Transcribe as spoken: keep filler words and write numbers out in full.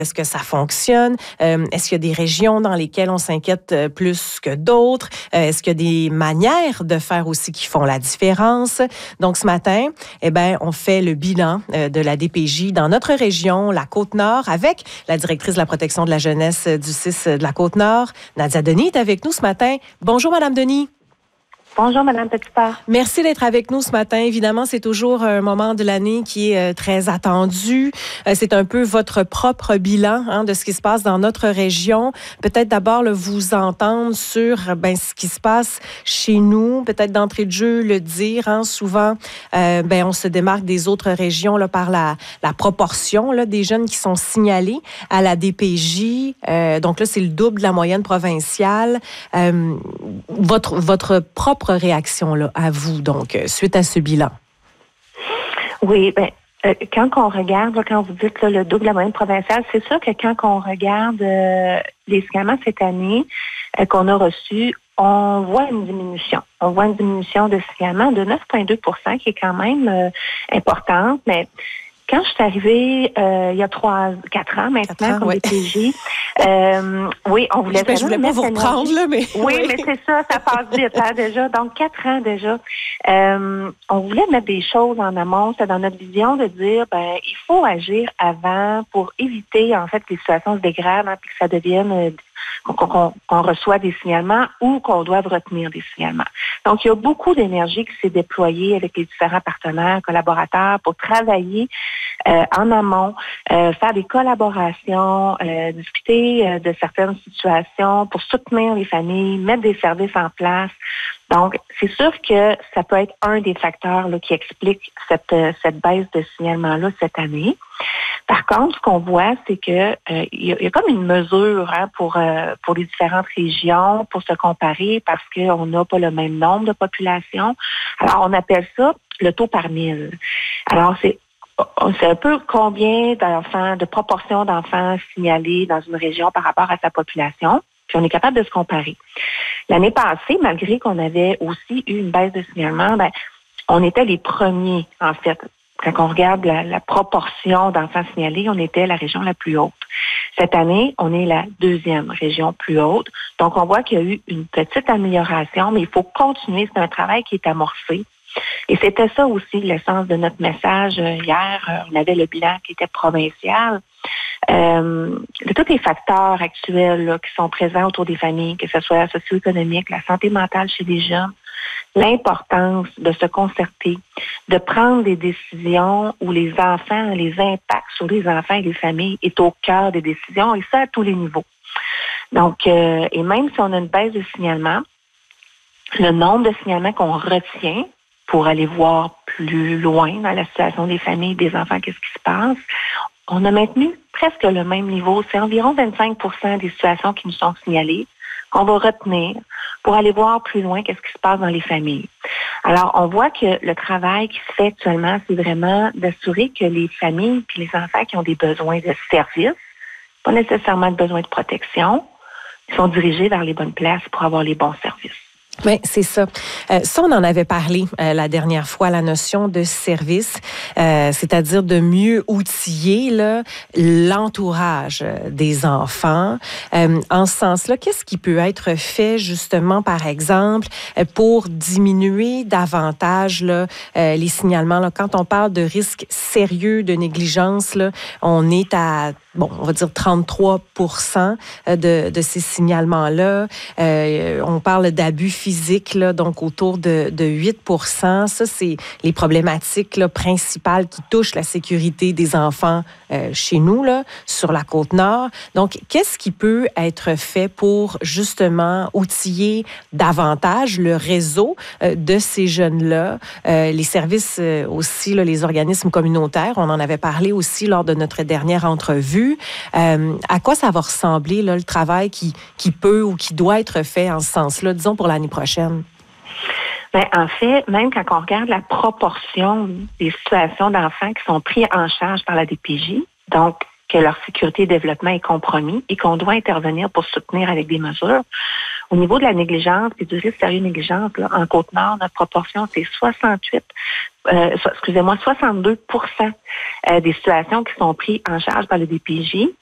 Est-ce que ça fonctionne? Euh, est-ce qu'il y a des régions dans lesquelles on s'inquiète plus que d'autres? Euh, est-ce qu'il y a des manières de faire aussi qui font la différence? Donc, ce matin, eh bien, on fait le bilan euh, de la D P J dans notre région, la Côte-Nord, avec la directrice de la protection de la jeunesse du C I S de la Côte-Nord. Nadia Denis est avec nous ce matin. Bonjour, Madame Denis. Bonjour, Mme Petitpart. Merci d'être avec nous ce matin. Évidemment, c'est toujours un moment de l'année qui est très attendu. C'est un peu votre propre bilan hein, de ce qui se passe dans notre région. Peut-être d'abord là, vous entendre sur ben, ce qui se passe chez nous. Peut-être d'entrée de jeu le dire. Hein, souvent, euh, ben, on se démarque des autres régions là, par la, la proportion là, des jeunes qui sont signalés à la D P J. Euh, donc là, c'est le double de la moyenne provinciale. Euh, votre, votre propre réaction là, à vous, donc, suite à ce bilan? Oui, bien, euh, quand on regarde, là, quand vous dites là, le double de la moyenne provinciale, c'est sûr que quand on regarde euh, les signalements cette année euh, qu'on a reçus, on voit une diminution. On voit une diminution de signalements de neuf virgule deux pour cent qui est quand même euh, importante, mais quand je suis arrivée euh, il y a trois, quatre ans maintenant, quatre ans, comme oui. D P J, euh, oui, on voulait ben, je voulais pas vous reprendre, là, mais... Oui, oui. mais c'est ça, ça passe vite, hein, déjà. Donc, quatre ans déjà. Euh, on voulait mettre des choses en amont. C'est dans notre vision de dire, ben, il faut agir avant pour éviter, en fait, que les situations se dégradent, hein, puis que ça devienne... Euh, Qu'on, qu'on, qu'on reçoit des signalements ou qu'on doive retenir des signalements. Donc, il y a beaucoup d'énergie qui s'est déployée avec les différents partenaires, collaborateurs pour travailler euh, en amont, euh, faire des collaborations, euh, discuter euh, de certaines situations pour soutenir les familles, mettre des services en place. Donc, c'est sûr que ça peut être un des facteurs là, qui explique cette, cette baisse de signalement-là cette année. Par contre, ce qu'on voit, c'est que euh, il y, a, il y a comme une mesure hein, pour euh, pour les différentes régions pour se comparer parce qu'on n'a pas le même nombre de population. Alors, on appelle ça le taux par mille. Alors, c'est c'est un peu combien d'enfants, de proportion d'enfants signalés dans une région par rapport à sa population. Puis on est capable de se comparer. L'année passée, malgré qu'on avait aussi eu une baisse de signalement, ben, on était les premiers, en fait. Quand on regarde la, la proportion d'enfants signalés, on était la région la plus haute. Cette année, on est la deuxième région plus haute. Donc, on voit qu'il y a eu une petite amélioration, mais il faut continuer. C'est un travail qui est amorcé. Et c'était ça aussi l'essence de notre message hier. On avait le bilan qui était provincial. Euh, de tous les facteurs actuels là, qui sont présents autour des familles, que ce soit socio-économique, la santé mentale chez les jeunes, l'importance de se concerter, de prendre des décisions où les enfants, les impacts sur les enfants et les familles est au cœur des décisions, et ça à tous les niveaux. Donc, euh, et même si on a une baisse de signalement, le nombre de signalements qu'on retient pour aller voir plus loin dans la situation des familles, des enfants, qu'est-ce qui se passe, on a maintenu presque le même niveau. C'est environ vingt-cinq pour cent des situations qui nous sont signalées qu'on va retenir pour aller voir plus loin qu'est-ce qui se passe dans les familles. Alors, on voit que le travail qui se fait actuellement, c'est vraiment d'assurer que les familles et les enfants qui ont des besoins de services, pas nécessairement de besoins de protection, sont dirigés vers les bonnes places pour avoir les bons services. Oui, c'est ça. Euh, ça, on en avait parlé euh, la dernière fois, la notion de service, euh, c'est-à-dire de mieux outiller là, l'entourage des enfants. Euh, en ce sens-là, qu'est-ce qui peut être fait justement, par exemple, pour diminuer davantage là, euh, les signalements? Là, quand on parle de risques sérieux de négligence, là, on est à bon, on va dire trente-trois pour cent de, de ces signalements-là. Euh, on parle d'abus physiques, là, donc autour de, de huit pour cent. Ça, c'est les problématiques là, principales qui touchent la sécurité des enfants euh, chez nous, là, sur la Côte-Nord. Donc, qu'est-ce qui peut être fait pour justement outiller davantage le réseau euh, de ces jeunes-là? Euh, les services euh, aussi, là, les organismes communautaires, on en avait parlé aussi lors de notre dernière entrevue. Euh, à quoi ça va ressembler, là, le travail qui, qui peut ou qui doit être fait en ce sens-là, disons pour l'année prochaine? Bien, en fait, même quand on regarde la proportion des situations d'enfants qui sont pris en charge par la D P J, donc que leur sécurité et développement est compromis et qu'on doit intervenir pour soutenir avec des mesures. Au niveau de la négligence et du risque sérieux de négligence, là, en Côte-Nord, notre proportion, c'est soixante-huit, euh, excusez-moi, soixante-deux pour cent des situations qui sont prises en charge par le D P J.